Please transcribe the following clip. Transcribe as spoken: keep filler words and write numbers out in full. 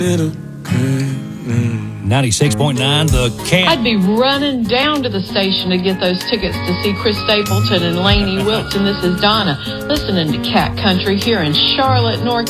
ninety-six point nine, The Cat. I'd be running down to the station to get those tickets to see Chris Stapleton and Lainey Wilson. This is Donna, listening to Cat Country here in Charlotte, North